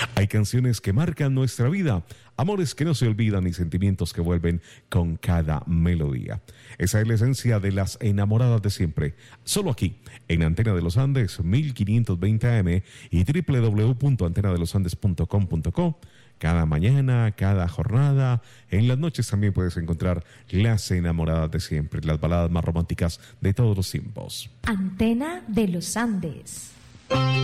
Hay canciones que marcan nuestra vida, amores que no se olvidan y sentimientos que vuelven con cada melodía. Esa es la esencia de las enamoradas de siempre. Solo aquí, en Antena de los Andes, 1520 AM y www.antenadelosandes.com.co. Cada mañana, cada jornada, en las noches también puedes encontrar las enamoradas de siempre, las baladas más románticas de todos los tiempos. Antena de los Andes.